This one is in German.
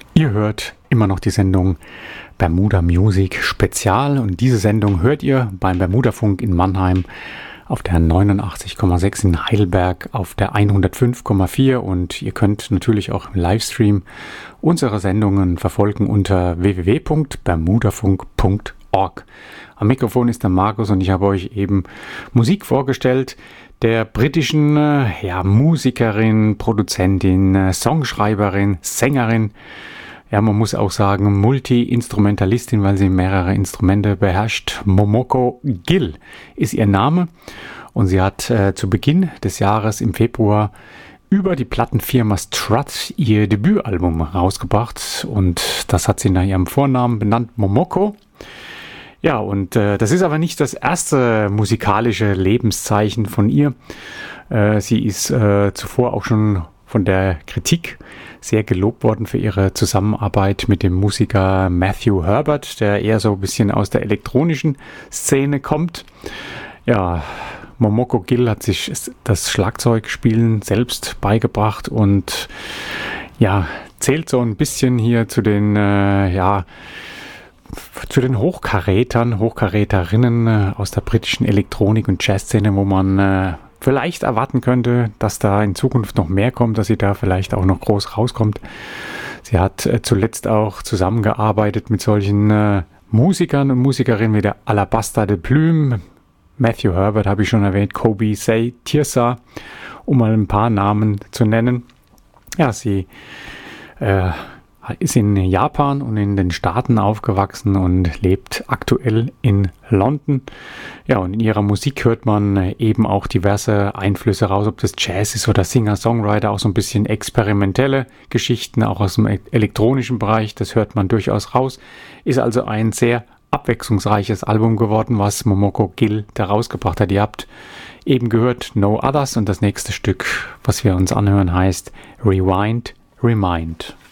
Ihr hört immer noch die Sendung Bermuda Music Spezial und diese Sendung hört ihr beim Bermudafunk in Mannheim auf der 89,6 in Heidelberg, auf der 105,4 und ihr könnt natürlich auch im Livestream unsere Sendungen verfolgen unter www.bermudafunk.org. Am Mikrofon ist der Markus und ich habe euch eben Musik vorgestellt der britischen Musikerin, Produzentin, Songschreiberin, Sängerin. Ja, man muss auch sagen Multi-Instrumentalistin, weil sie mehrere Instrumente beherrscht. Momoko Gill ist ihr Name und sie hat zu Beginn des Jahres im Februar über die Plattenfirma Strut ihr Debütalbum rausgebracht und das hat sie nach ihrem Vornamen benannt, Momoko. Ja, und das ist aber nicht das erste musikalische Lebenszeichen von ihr. Sie ist zuvor auch schon von der Kritik sehr gelobt worden für ihre Zusammenarbeit mit dem Musiker Matthew Herbert, der eher so ein bisschen aus der elektronischen Szene kommt. Ja, Momoko Gill hat sich das Schlagzeugspielen selbst beigebracht und ja, zählt so ein bisschen hier zu den Hochkaräterinnen aus der britischen Elektronik- und Jazzszene, wo man vielleicht erwarten könnte, dass da in Zukunft noch mehr kommt, dass sie da vielleicht auch noch groß rauskommt. Sie hat zuletzt auch zusammengearbeitet mit solchen Musikern und Musikerinnen wie der Alabaster de Plume, Matthew Herbert habe ich schon erwähnt, Kobe Say, Tirsa, um mal ein paar Namen zu nennen. Ja, sie ist in Japan und in den Staaten aufgewachsen und lebt aktuell in London. Ja, und in ihrer Musik hört man eben auch diverse Einflüsse raus, ob das Jazz ist oder Singer-Songwriter, auch so ein bisschen experimentelle Geschichten, auch aus dem elektronischen Bereich, das hört man durchaus raus. Ist also ein sehr abwechslungsreiches Album geworden, was Momoko Gill da rausgebracht hat. Ihr habt eben gehört No Others und das nächste Stück, was wir uns anhören, heißt Rewind, Remind.